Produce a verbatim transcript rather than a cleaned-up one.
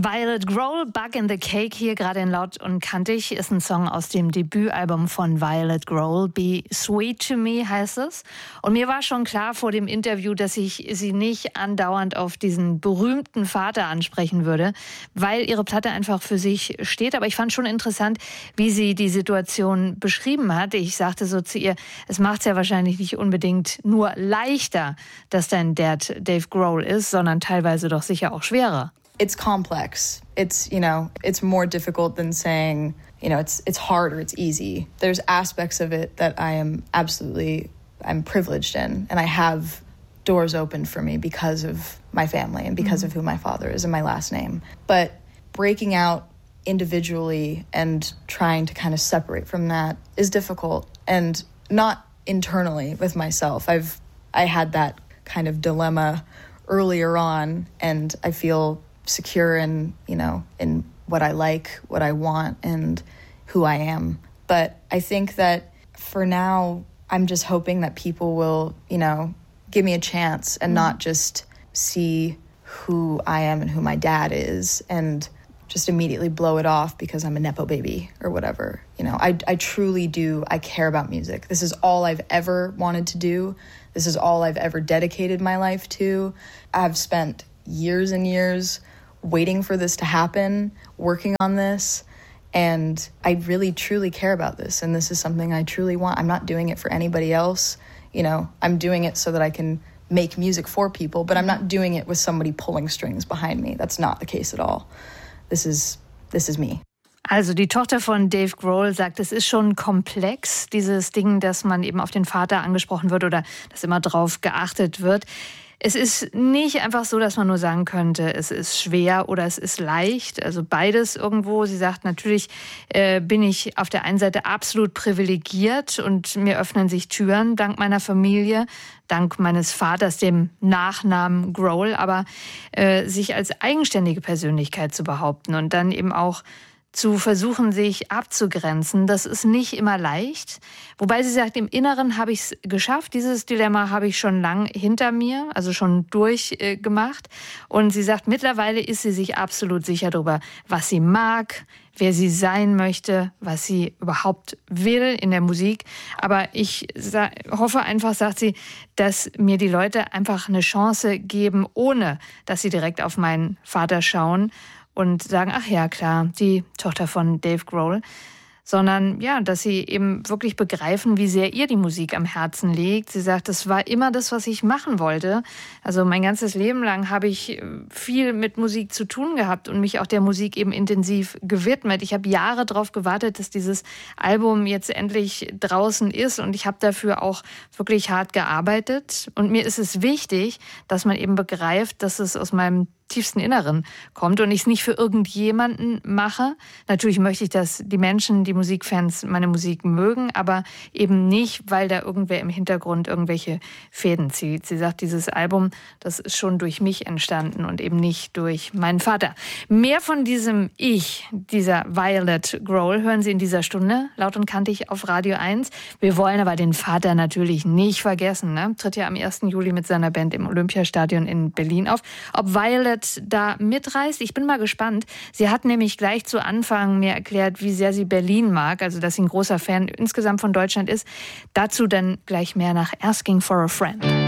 Violet Grohl, Bug in the Cake, hier gerade in Laut und Kantig, ist ein Song aus dem Debütalbum von Violet Grohl. Be Sweet to Me heißt es. Und mir war schon klar vor dem Interview, dass ich sie nicht andauernd auf diesen berühmten Vater ansprechen würde, weil ihre Platte einfach für sich steht. Aber ich fand schon interessant, wie sie die Situation beschrieben hat. Ich sagte so zu ihr, es macht es ja wahrscheinlich nicht unbedingt nur leichter, dass dein Dad Dave Grohl ist, sondern teilweise doch sicher auch schwerer. It's complex. It's, you know, it's more difficult than saying, you know, it's it's hard or it's easy. There's aspects of it that I am absolutely, I'm privileged in, and I have doors open for me because of my family and because mm-hmm. of who my father is and my last name. But breaking out individually and trying to kind of separate from that is difficult, and not internally with myself. I've I had that kind of dilemma earlier on, and I feel secure in, you know, in what I like, what I want, and who I am. But I think that for now, I'm just hoping that people will, you know, give me a chance and not just see who I am and who my dad is and just immediately blow it off because I'm a Nepo baby or whatever. You know, I, I truly do, I care about music. This is all I've ever wanted to do. This is all I've ever dedicated my life to. I've spent years and years waiting for this to happen, working on this, and I really, truly care about this, and this is something I truly want. I'm not doing it for anybody else. You know, I'm doing it so that I can make music for people, but I'm not doing it with somebody pulling strings behind me. That's not the case at all. This is, this is me. Also die Tochter von Dave Grohl sagt, es ist schon komplex, dieses Ding, dass man eben auf den Vater angesprochen wird oder dass immer drauf geachtet wird. Es ist nicht einfach so, dass man nur sagen könnte, es ist schwer oder es ist leicht. Also beides irgendwo. Sie sagt, natürlich äh, bin ich auf der einen Seite absolut privilegiert und mir öffnen sich Türen dank meiner Familie, dank meines Vaters, dem Nachnamen Grohl. Aber äh, sich als eigenständige Persönlichkeit zu behaupten und dann eben auch zu versuchen, sich abzugrenzen, das ist nicht immer leicht. Wobei sie sagt, im Inneren habe ich es geschafft. Dieses Dilemma habe ich schon lang hinter mir, also schon durchgemacht. Und sie sagt, mittlerweile ist sie sich absolut sicher darüber, was sie mag, wer sie sein möchte, was sie überhaupt will in der Musik. Aber ich hoffe einfach, sagt sie, dass mir die Leute einfach eine Chance geben, ohne dass sie direkt auf meinen Vater schauen und sagen, ach ja, klar, die Tochter von Dave Grohl, sondern ja, dass sie eben wirklich begreifen, wie sehr ihr die Musik am Herzen liegt. Sie sagt, das war immer das, was ich machen wollte. Also mein ganzes Leben lang habe ich viel mit Musik zu tun gehabt und mich auch der Musik eben intensiv gewidmet. Ich habe Jahre darauf gewartet, dass dieses Album jetzt endlich draußen ist, und ich habe dafür auch wirklich hart gearbeitet. Und mir ist es wichtig, dass man eben begreift, dass es aus meinem tiefsten Inneren kommt und ich es nicht für irgendjemanden mache. Natürlich möchte ich, dass die Menschen, die Musikfans meine Musik mögen, aber eben nicht, weil da irgendwer im Hintergrund irgendwelche Fäden zieht. Sie sagt, dieses Album, das ist schon durch mich entstanden und eben nicht durch meinen Vater. Mehr von diesem Ich, dieser Violet Grohl, hören Sie in dieser Stunde, laut und kantig auf Radio eins. Wir wollen aber den Vater natürlich nicht vergessen. Ne? Tritt ja am ersten Juli mit seiner Band im Olympiastadion in Berlin auf. Ob Violet da mitreist, ich bin mal gespannt. Sie hat nämlich gleich zu Anfang mir erklärt, wie sehr sie Berlin mag, also dass sie ein großer Fan insgesamt von Deutschland ist. Dazu dann gleich mehr nach Asking for a Friend.